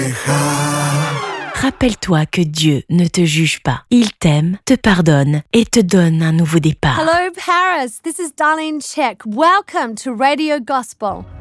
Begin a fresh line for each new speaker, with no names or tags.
Rappelle-toi que Dieu ne te juge pas. Il t'aime, te pardonne et te donne un nouveau départ.
Hello, Paris. This is Darlene Check. Welcome to Radio Gospel.